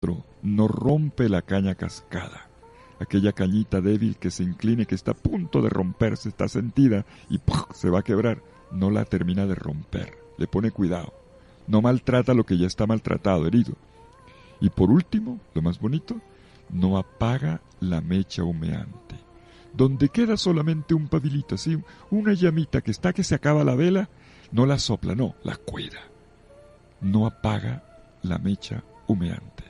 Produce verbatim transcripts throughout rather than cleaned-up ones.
no rompe la caña cascada. Aquella cañita débil que se incline, que está a punto de romperse, está sentida y ¡puf!, se va a quebrar. No la termina de romper, le pone cuidado. No maltrata lo que ya está maltratado, herido. Y por último, lo más bonito, no apaga la mecha humeante. Donde queda solamente un pavilito, así, una llamita que está que se acaba la vela, no la sopla, no, la cuida. No apaga la mecha humeante.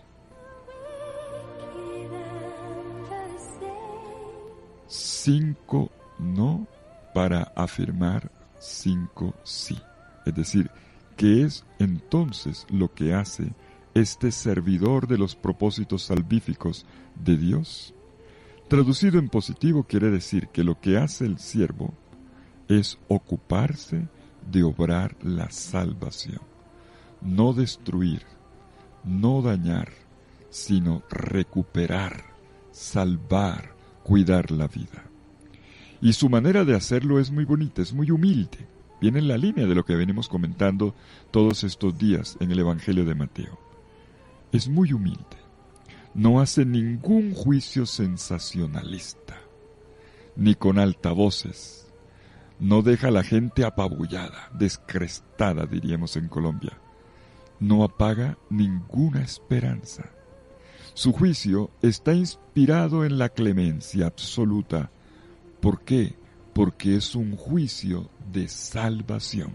Cinco no para afirmar cinco sí. Es decir, ¿qué es entonces lo que hace este servidor de los propósitos salvíficos de Dios? Traducido en positivo quiere decir que lo que hace el siervo es ocuparse de obrar la salvación. No destruir, no dañar, sino recuperar, salvar, cuidar la vida. Y su manera de hacerlo es muy bonita, es muy humilde. Viene en la línea de lo que venimos comentando todos estos días en el Evangelio de Mateo. Es muy humilde. No hace ningún juicio sensacionalista, ni con altavoces. No deja a la gente apabullada, descrestada, diríamos en Colombia. No apaga ninguna esperanza. Su juicio está inspirado en la clemencia absoluta. ¿Por qué? Porque es un juicio de salvación.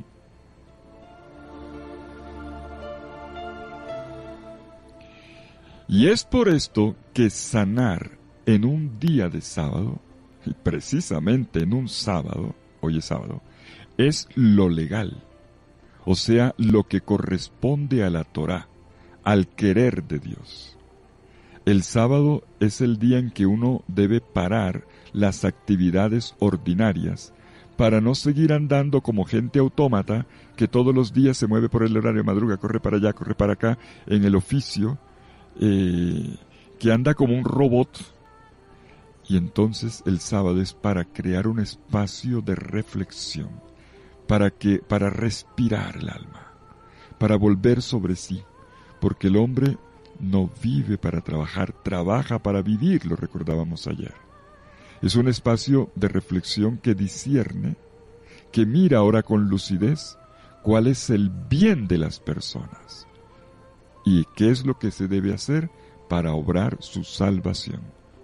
Y es por esto que sanar en un día de sábado, y precisamente en un sábado, hoy es sábado, es lo legal, o sea, lo que corresponde a la Torá, al querer de Dios. El sábado es el día en que uno debe parar las actividades ordinarias para no seguir andando como gente autómata que todos los días se mueve por el horario, madruga, corre para allá, corre para acá, en el oficio, eh, que anda como un robot. Y entonces el sábado es para crear un espacio de reflexión, para que, para respirar el alma, para volver sobre sí, porque el hombre no vive para trabajar, trabaja para vivir, lo recordábamos ayer. Es un espacio de reflexión que discierne, que mira ahora con lucidez cuál es el bien de las personas y qué es lo que se debe hacer para obrar su salvación.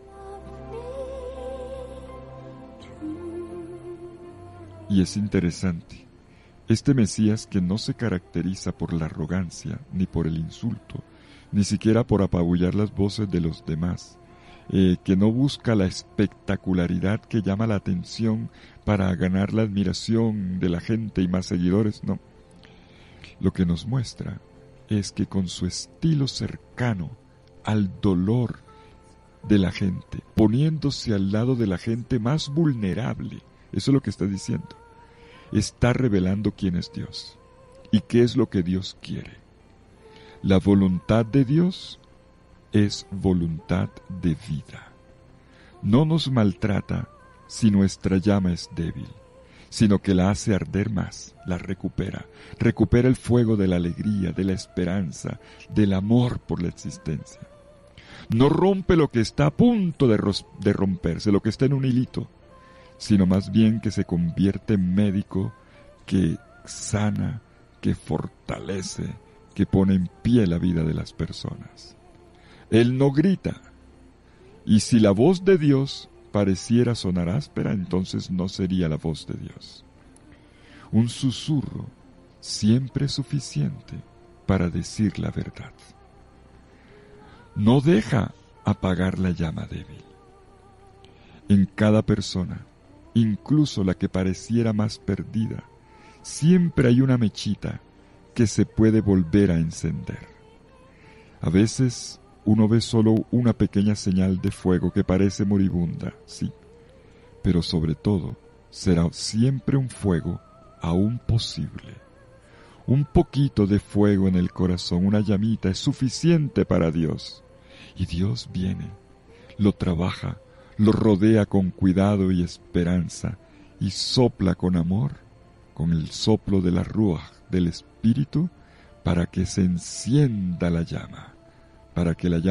Y es interesante, este Mesías que no se caracteriza por la arrogancia, ni por el insulto, ni siquiera por apabullar las voces de los demás, eh, que no busca la espectacularidad que llama la atención para ganar la admiración de la gente y más seguidores, no. Lo que nos muestra es que con su estilo cercano al dolor de la gente, poniéndose al lado de la gente más vulnerable, eso es lo que está diciendo, está revelando quién es Dios y qué es lo que Dios quiere. La voluntad de Dios es voluntad de vida. No nos maltrata si nuestra llama es débil, sino que la hace arder más, la recupera. Recupera el fuego de la alegría, de la esperanza, del amor por la existencia. No rompe lo que está a punto de, ros- de romperse, lo que está en un hilito, sino más bien que se convierte en médico que sana, que fortalece, que pone en pie la vida de las personas. Él no grita, y si la voz de Dios pareciera sonar áspera, entonces no sería la voz de Dios. Un susurro siempre es suficiente para decir la verdad. No deja apagar la llama débil. En cada persona, incluso la que pareciera más perdida, siempre hay una mechita que se puede volver a encender. A veces uno ve solo una pequeña señal de fuego que parece moribunda, sí, pero sobre todo será siempre un fuego aún posible. Un poquito de fuego en el corazón, una llamita, es suficiente para Dios. Y Dios viene, lo trabaja, lo rodea con cuidado y esperanza, y sopla con amor, con el soplo de la Ruaj, del Espíritu, para que se encienda la llama, para que la